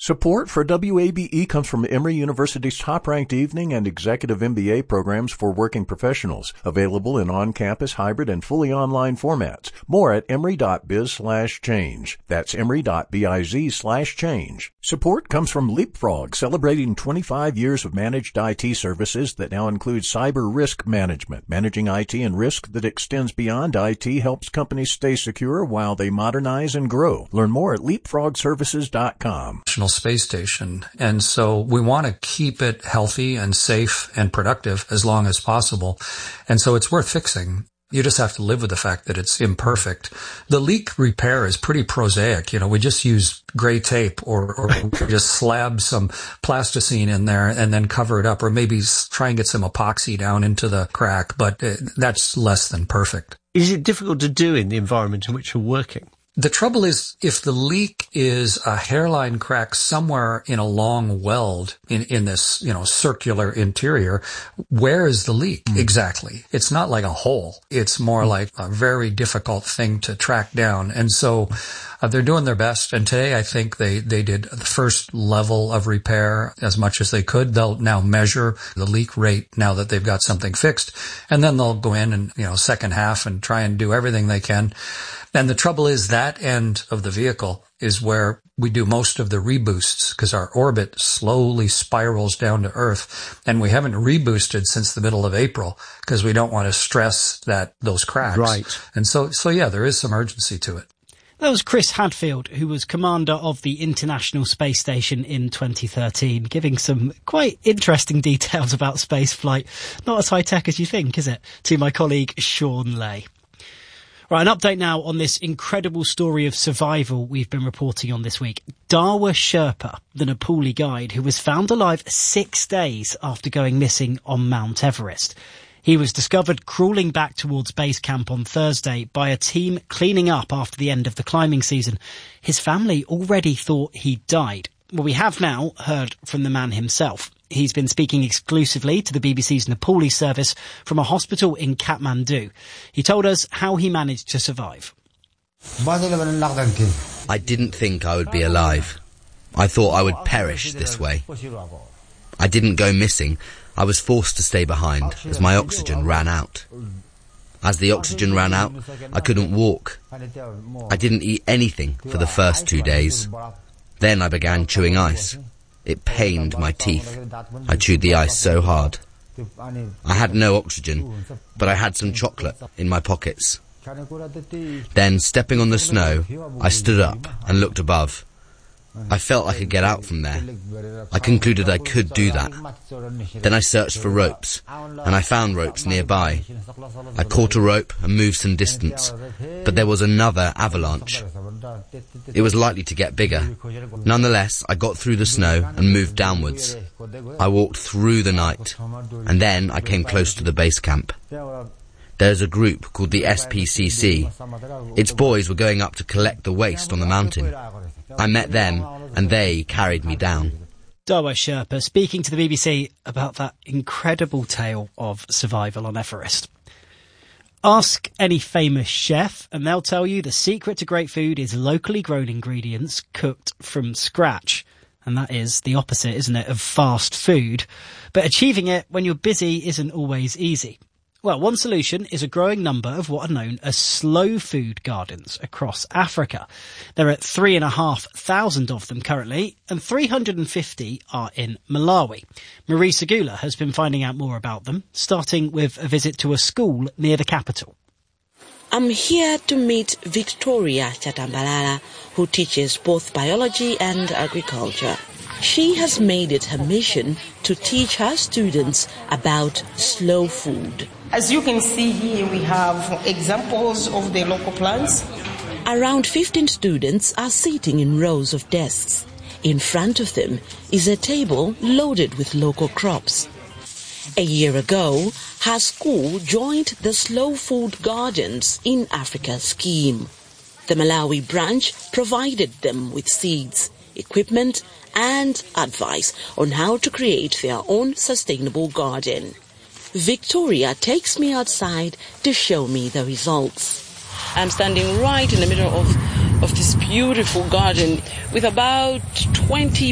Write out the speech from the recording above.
Support for WABE comes from Emory University's top-ranked evening and executive MBA programs for working professionals, available in on-campus, hybrid, and fully online formats. More at emory.biz/change. That's emory.biz/change. Support comes from Leapfrog, celebrating 25 years of managed IT services that now include cyber risk management. Managing IT and risk that extends beyond IT helps companies stay secure while they modernize and grow. Learn more at leapfrogservices.com. Space station. And so we want to keep it healthy and safe and productive as long as possible. And so it's worth fixing. You just have to live with the fact that it's imperfect. The leak repair is pretty prosaic. We just use gray tape or just slab some plasticine in there and then cover it up, or maybe try and get some epoxy down into the crack. But that's less than perfect. Is it difficult to do in the environment in which you're working? The trouble is, if the leak is a hairline crack somewhere in a long weld in this, circular interior, where is the leak exactly? It's not like a hole. It's more like a very difficult thing to track down. And so they're doing their best. And today I think they did the first level of repair as much as they could. They'll now measure the leak rate now that they've got something fixed. And then they'll go in and, second half and try and do everything they can. And the trouble is that end of the vehicle is where we do most of the reboosts, because our orbit slowly spirals down to Earth. And we haven't reboosted since the middle of April because we don't want to stress those cracks. Right. And so yeah, there is some urgency to it. That was Chris Hadfield, who was commander of the International Space Station in 2013, giving some quite interesting details about spaceflight. Not as high-tech as you think, is it? To my colleague Sean Lay. Right, an update now on this incredible story of survival we've been reporting on this week. Dawa Sherpa, the Nepali guide who was found alive 6 days after going missing on Mount Everest. He was discovered crawling back towards base camp on Thursday by a team cleaning up after the end of the climbing season. His family already thought he'd died. Well, we have now heard from the man himself. He's been speaking exclusively to the BBC's Nepali service from a hospital in Kathmandu. He told us how he managed to survive. I didn't think I would be alive. I thought I would perish this way. I didn't go missing. I was forced to stay behind as my oxygen ran out. As the oxygen ran out, I couldn't walk. I didn't eat anything for the first 2 days. Then I began chewing ice. It pained my teeth. I chewed the ice so hard. I had no oxygen, but I had some chocolate in my pockets. Then, stepping on the snow, I stood up and looked above. I felt I could get out from there. I concluded I could do that. Then I searched for ropes, and I found ropes nearby. I caught a rope and moved some distance, but there was another avalanche. It was likely to get bigger. Nonetheless, I got through the snow and moved downwards. I walked through the night, and then I came close to the base camp. There's a group called the SPCC. Its boys were going up to collect the waste on the mountain. I met them, and they carried me down. Dawa Sherpa speaking to the BBC about that incredible tale of survival on Everest. Ask any famous chef, and they'll tell you the secret to great food is locally grown ingredients cooked from scratch. And that is the opposite, isn't it, of fast food. But achieving it when you're busy isn't always easy. Well, one solution is a growing number of what are known as slow food gardens across Africa. There are 3,500 of them currently, and 350 are in Malawi. Marie Segula has been finding out more about them, starting with a visit to a school near the capital. I'm here to meet Victoria Chatambalala, who teaches both biology and agriculture. She has made it her mission to teach her students about slow food. As you can see here, we have examples of the local plants. Around 15 students are sitting in rows of desks. In front of them is a table loaded with local crops. A year ago, her school joined the Slow Food Gardens in Africa scheme. The Malawi branch provided them with seeds, equipment and advice on how to create their own sustainable garden. Victoria takes me outside to show me the results. I'm standing right in the middle of this beautiful garden with about 20